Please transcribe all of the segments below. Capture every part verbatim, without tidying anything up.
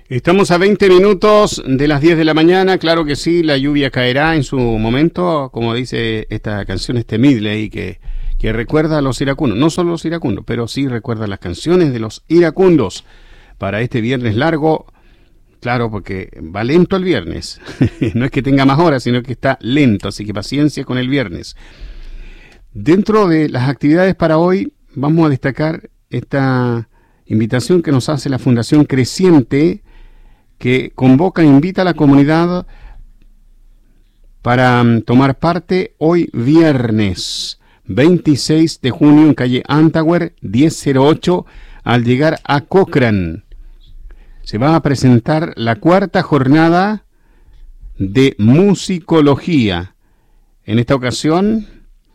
Estamos a veinte minutos de las diez de la mañana, claro que sí, la lluvia caerá en su momento, como dice esta canción, este medley que, que recuerda a los iracundos, no solo los iracundos, pero sí recuerda las canciones de los iracundos para este viernes largo, claro, porque va lento el viernes, no es que tenga más horas, sino que está lento, así que paciencia con el viernes. Dentro de las actividades para hoy, vamos a destacar esta invitación que nos hace la Fundación Creciente, que convoca e invita a la comunidad para um, tomar parte hoy viernes veintiséis de junio en calle Antower diez cero ocho al llegar a Cochrane. Se va a presentar la cuarta jornada de musicología. En esta ocasión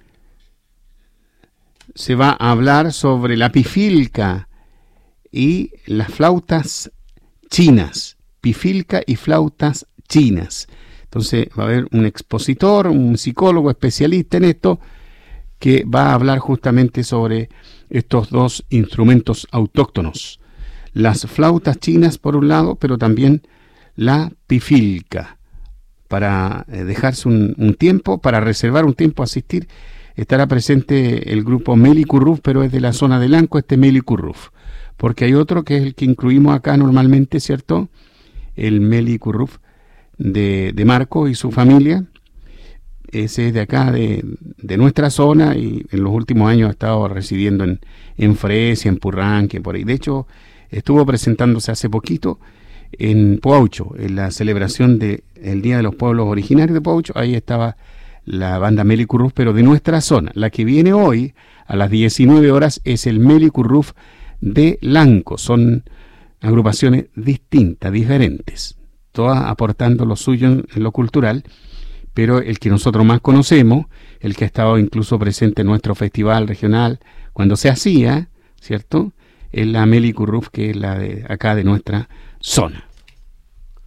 se va a hablar sobre la pifilca y las flautas chinas. Pifilca y flautas chinas. Entonces va a haber un expositor, un psicólogo especialista en esto, que va a hablar justamente sobre estos dos instrumentos autóctonos. Las flautas chinas por un lado, pero también la pifilca. Para dejarse un, un tiempo, para reservar un tiempo a asistir, estará presente el grupo Meli Curruf, pero es de la zona de Lanco, este Meli Curruf. Porque hay otro que es el que incluimos acá normalmente, ¿cierto? El Meli Curruf de, de Marco y su familia. Ese es de acá, de, de nuestra zona, y en los últimos años ha estado residiendo en, en Fresia, en Purranque, por ahí. De hecho, estuvo presentándose hace poquito en Poucho, en la celebración del Día de los Pueblos Originarios de Poucho. Ahí estaba la banda Meli Curruf, pero de nuestra zona. La que viene hoy, a las diecinueve horas, es el Meli Curruf de Lanco. Son agrupaciones distintas, diferentes, todas aportando lo suyo en, en lo cultural, pero el que nosotros más conocemos, el que ha estado incluso presente en nuestro festival regional cuando se hacía, ¿cierto?, es la Meli Curruf, que es la de acá de nuestra zona.